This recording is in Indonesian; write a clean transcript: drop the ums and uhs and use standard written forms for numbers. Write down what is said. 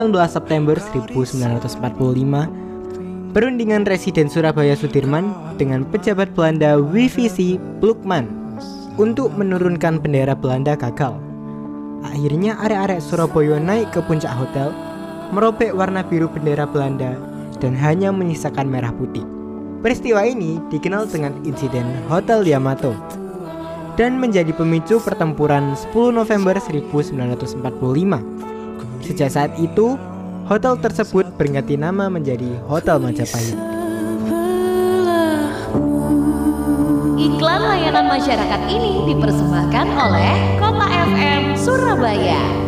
19 September 1945, perundingan Residen Surabaya Sudirman dengan pejabat Belanda WVC Plukman untuk menurunkan bendera Belanda gagal. Akhirnya arek-arek Surabaya naik ke puncak hotel, merobek warna biru bendera Belanda dan hanya menyisakan merah putih. Peristiwa ini dikenal dengan insiden Hotel Yamato dan menjadi pemicu pertempuran 10 November 1945. Sejak saat itu, hotel tersebut berganti nama menjadi Hotel Majapahit. Iklan layanan masyarakat ini dipersembahkan oleh Kota FM Surabaya.